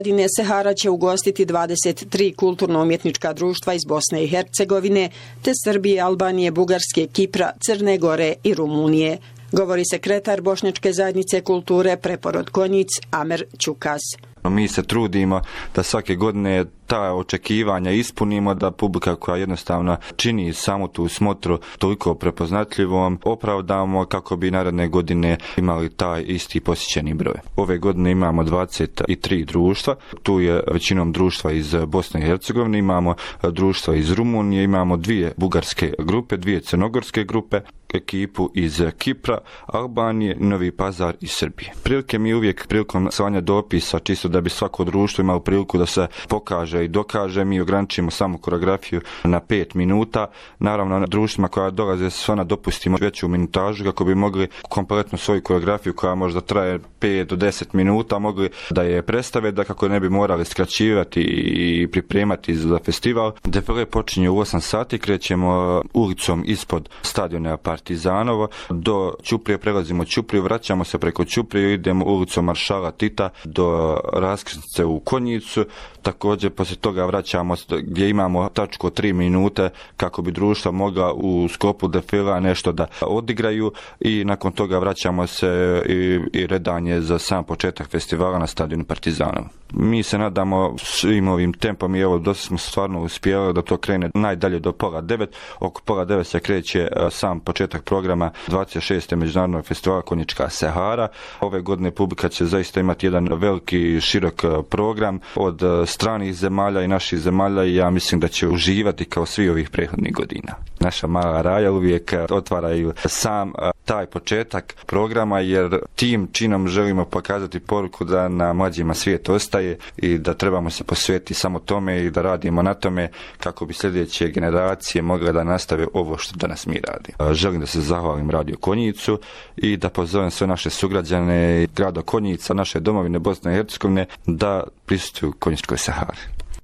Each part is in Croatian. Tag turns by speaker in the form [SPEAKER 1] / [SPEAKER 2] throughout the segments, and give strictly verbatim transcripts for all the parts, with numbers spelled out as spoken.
[SPEAKER 1] Godine Sehara će ugostiti dvadeset tri kulturno-umjetnička društva iz Bosne i Hercegovine, te Srbije, Albanije, Bugarske, Kipra, Crne Gore i Rumunije, govori sekretar Bošnjačke zajednice kulture Preporod Konjic Amer Ćukas.
[SPEAKER 2] Mi se trudimo da svake godine ta očekivanja ispunimo, da publika koja jednostavno čini samo tu smotru toliko prepoznatljivom opravdamo kako bi naredne godine imali taj isti posjećeni broj. Ove godine imamo dvadeset tri društva, tu je većinom društva iz Bosne i Hercegovine, imamo društva iz Rumunije, imamo dvije bugarske grupe, dvije crnogorske grupe, ekipu iz Kipra, Albanije, Novi Pazar i Srbije. Prilike mi uvijek prilikom slanja dopisa, čisto da bi svako društvo imalo priliku da se pokaže i dokaže, mi ograničimo samo koreografiju na pet minuta. Naravno, na društvima koja dolaze se ona dopustimo veću minutažu kako bi mogli kompletnu svoju koreografiju koja možda traje pet do deset minuta mogli da je predstave, da kako ne bi morali skraćivati i pripremati za festival. Defile počinje u osam sati, krećemo ulicom ispod stadiona Partizanovo do Ćuprije, prelazimo Ćupriju, vraćamo se preko Ćuprije, idemo ulicom Maršala Tita do raskrsnice u Konjicu. Također poslije toga vraćamo gdje imamo tačku tri minute kako bi društva mogla u sklopu defila nešto da odigraju i nakon toga vraćamo se i, i redanje za sam početak festivala na stadionu Partizanovo. Mi se nadamo svim ovim tempom i evo dosta smo stvarno uspjeli da to krene najdalje do pola devet. Oko pola devet se kreće sam početak programa dvadeset šestog međunarodnog festivala Konjička Sehara. Ove godine publika će zaista imati jedan veliki širok program od stranih zemalja i naših zemalja i ja mislim da će uživati kao svi ovih prethodnih godina. Naša mala raja uvijek otvaraju sam taj početak programa jer tim činom želimo pokazati poruku da na mlađima svijet ostaje i da trebamo se posvetiti samo tome i da radimo na tome kako bi sljedeće generacije mogle da nastave ovo što danas mi radi. Želim da se zahvalim Radio Konjicu i da pozovem sve naše sugrađane grada Konjica, naše domovine Bosne i Hercegovine da prisustvuju Konjičkoj Sehari.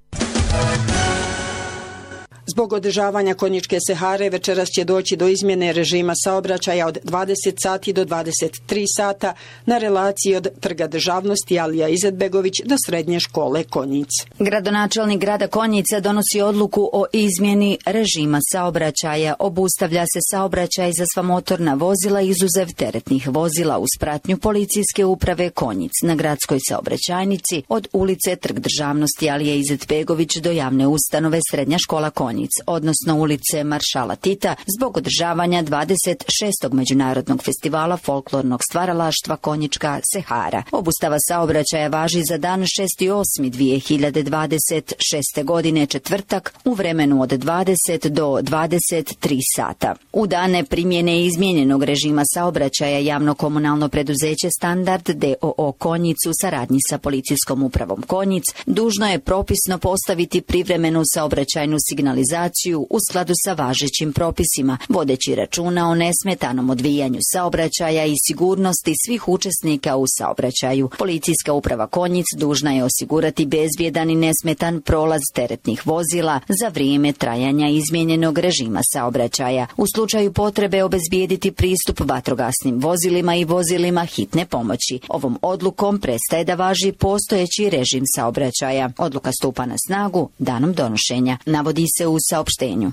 [SPEAKER 1] Zbog održavanja Konjičke Sehare večeras će doći do izmjene režima saobraćaja od dvadeset sati do dvadeset tri sata na relaciji od Trga državnosti Alija Izetbegović do Srednje škole Konjic.
[SPEAKER 3] Gradonačelnik grada Konjica donosi odluku o izmjeni režima saobraćaja. Obustavlja se saobraćaj za sva motorna vozila izuzev teretnih vozila uz pratnju policijske uprave Konjic na gradskoj saobraćajnici od ulice Trg državnosti Alija Izetbegović do javne ustanove Srednja škola Konjic, odnosno ulice Maršala Tita, zbog održavanja dvadeset šestog međunarodnog festivala folklornog stvaralaštva Konjička Sehara. Obustava saobraćaja važi za dan šesti osmi dvije hiljade dvadeset šeste. godine četvrtak u vremenu od dvadeset do dvadeset tri sata. U dane primjene izmijenjenog režima saobraćaja javno komunalno preduzeće Standard d o o Konjic u saradnji sa policijskom upravom Konjic dužno je propisno postaviti privremenu saobraćajnu signalizaciju u skladu sa važećim propisima, vodeći računa o nesmetanom odvijanju saobraćaja i sigurnosti svih učesnika u saobraćaju. Policijska uprava Konjic dužna je osigurati bezbjedan i nesmetan prolaz teretnih vozila za vrijeme trajanja izmijenjenog režima saobraćaja. U slučaju potrebe obezbijediti pristup vatrogasnim vozilima i vozilima hitne pomoći. Ovom odlukom prestaje da važi postojeći režim saobraćaja. Odluka stupa na snagu danom donošenja, navodi se u saopštenju.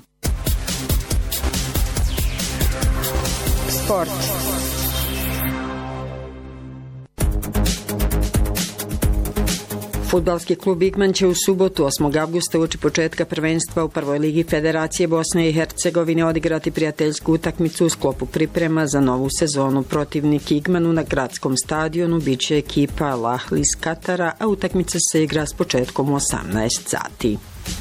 [SPEAKER 1] Sport. Fudbalski klub Igman će u subotu osmog avgusta uoči početka prvenstva u prvoj ligi Federacije Bosne i Hercegovine odigrati prijateljsku utakmicu u sklopu priprema za novu sezonu. Protivnik Igmanu na gradskom stadionu biće ekipa Al Ahly iz Katara, a utakmica se igra s početkom u osamnaest sati.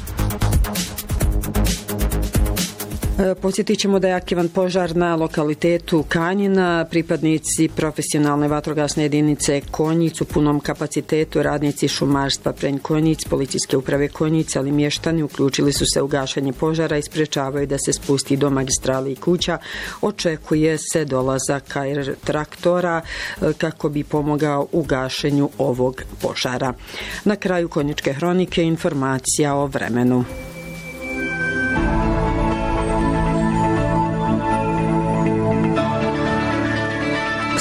[SPEAKER 1] Podsjetit ćemo da je aktivan požar na lokalitetu Kanjina. Pripadnici profesionalne vatrogasne jedinice Konjic u punom kapacitetu, radnici šumarstva Prenj Konjic, policijske uprave Konjic, ali mještani uključili su se u gašenje požara i sprečavaju da se spusti do magistrali i kuća. Očekuje se dolazak air traktora kako bi pomogao u gašenju ovog požara. Na kraju Konjičke hronike informacija o vremenu.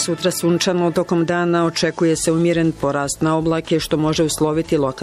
[SPEAKER 1] Sutra sunčano, tokom dana očekuje se umjeren porast na oblake što može usloviti lokalne